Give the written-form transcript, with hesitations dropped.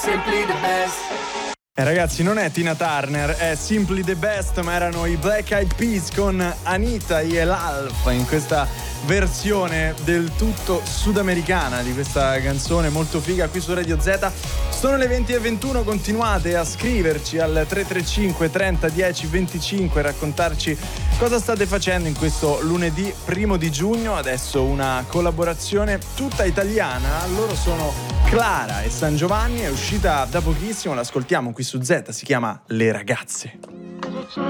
Simply the best. Ragazzi, non è Tina Turner, è Simply the Best, ma erano i Black Eyed Peas con Anita e l'Alf in questa versione del tutto sudamericana di questa canzone molto figa qui su Radio Z. Sono le 20:21, continuate a scriverci al 335 30 10 25 e raccontarci cosa state facendo in questo lunedì 1 di giugno. Adesso una collaborazione tutta italiana, loro sono Clara e San Giovanni, è uscita da pochissimo, l'ascoltiamo qui su Z, si chiama Le Ragazze.